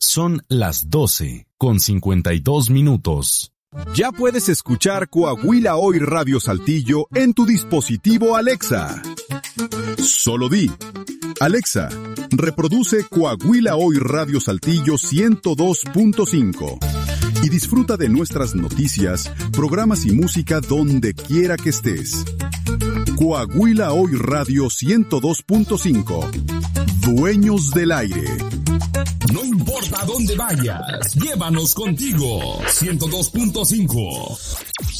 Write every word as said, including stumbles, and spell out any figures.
Son las doce con cincuenta y dos minutos. Ya puedes escuchar Coahuila Hoy Radio Saltillo en tu dispositivo Alexa. Solo di: Alexa, reproduce Coahuila Hoy Radio Saltillo ciento dos punto cinco y disfruta de nuestras noticias, programas y música donde quiera que estés. Coahuila Hoy Radio ciento dos punto cinco. Dueños del aire. No importa dónde vayas, llévanos contigo. ciento dos punto cinco.